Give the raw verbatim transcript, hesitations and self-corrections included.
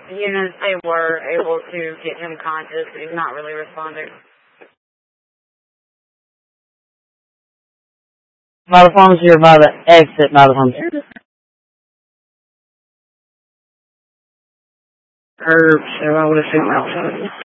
units, they were able to get him conscious, but he's not really responding. By the pharmacy or by the exit by the pharmacy? Or so I would assume outside.